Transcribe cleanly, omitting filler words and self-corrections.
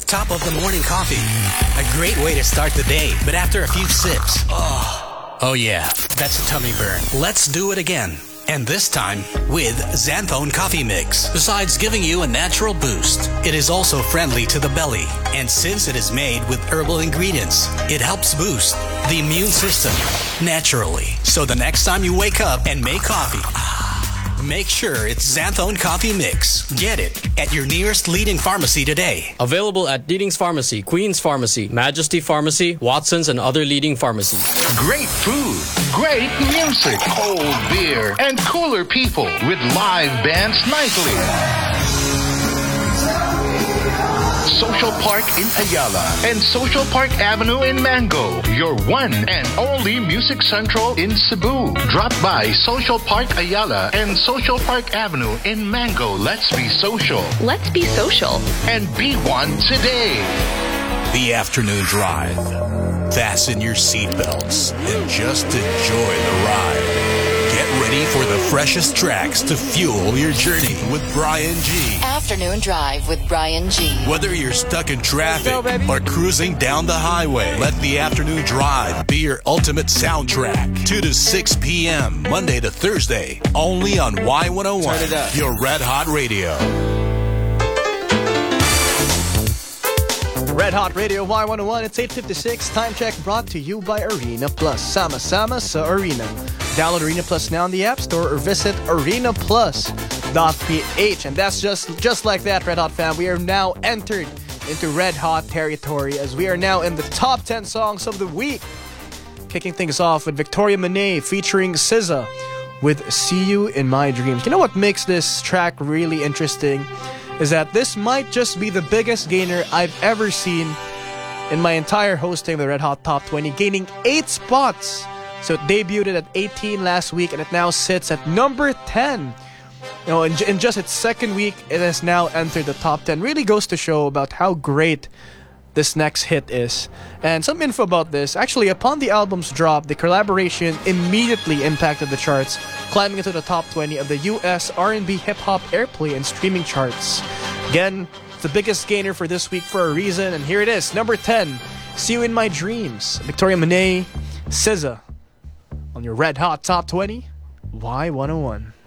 Top of the morning coffee. A great way to start the day, but after a few sips, oh yeah, that's a tummy burn. Let's do it again. And this time with Xanthone Coffee Mix. Besides giving you a natural boost, it is also friendly to the belly. And since it is made with herbal ingredients, it helps boost the immune system naturally. So the next time you wake up and make coffee, make sure it's Xanthone Coffee Mix. Get it at your nearest leading pharmacy today. Available at Deeding's Pharmacy, Queen's Pharmacy, Majesty Pharmacy, Watson's, and other leading pharmacies. Great food, great music, cold beer, and cooler people with live bands nightly. Social Park in Ayala and Social Park Avenue in Mango. Your one and only Music Central in Cebu. Drop by Social Park Ayala and Social Park Avenue in Mango. Let's be social. Let's be social. And be one today. The afternoon drive. Fasten your seatbelts and just enjoy the ride. Get ready for the freshest tracks to fuel your journey with Brian G. Afternoon Drive with Brian G. Whether you're stuck in traffic or cruising down the highway, let the afternoon drive be your ultimate soundtrack. 2 to 6 p.m., Monday to Thursday, only on Y101, your Red Hot Radio. Red Hot Radio Y101, it's 8:56. Time check brought to you by Arena Plus. Sama-sama sa Arena. Download Arena Plus now in the App Store or visit arenaplus.ph. And that's just like that, Red Hot fam. We are now entered into Red Hot territory as we are now in the top 10 songs of the week. Kicking things off with Victoria Monet featuring SZA with See You in My Dreams. You know what makes this track really interesting? Is that this might just be the biggest gainer I've ever seen in my entire hosting of the Red Hot Top 20, gaining 8 spots. So it debuted at 18 last week and it now sits at number 10. You know, in just its second week, it has now entered the top 10. Really goes to show about how great this next hit is. And some info about this. Actually, upon the album's drop, the collaboration immediately impacted the charts, climbing into the top 20 of the US R&B hip-hop airplay and streaming charts. Again, it's the biggest gainer for this week for a reason, and here it is, number 10, See You in My Dreams, Victoria Monet, SZA, on your Red Hot Top 20, Y101.